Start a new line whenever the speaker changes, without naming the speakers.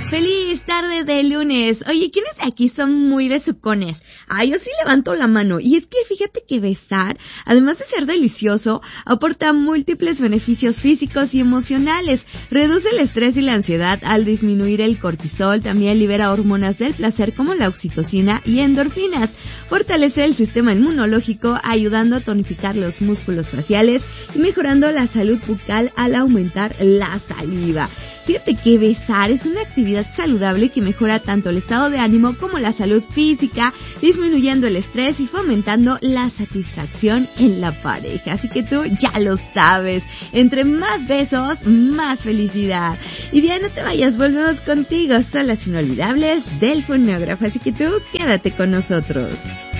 Feliz tarde de lunes. Oye, ¿quiénes de aquí son muy besucones? Yo sí levanto la mano. Y es que fíjate que besar, además de ser delicioso, aporta múltiples beneficios físicos y emocionales. Reduce el estrés y la ansiedad al disminuir el cortisol. También libera hormonas del placer como la oxitocina y endorfinas. Fortalece el sistema inmunológico, ayudando a tonificar los músculos faciales y mejorando la salud bucal al aumentar la saliva. Fíjate que besar es una actividad saludable que mejora tanto el estado de ánimo como la salud física, disminuyendo el estrés y fomentando la satisfacción en la pareja. Así que tú ya lo sabes, entre más besos, más felicidad. Y bien, no te vayas, volvemos contigo, son las inolvidables del fonógrafo. Así que tú quédate con nosotros.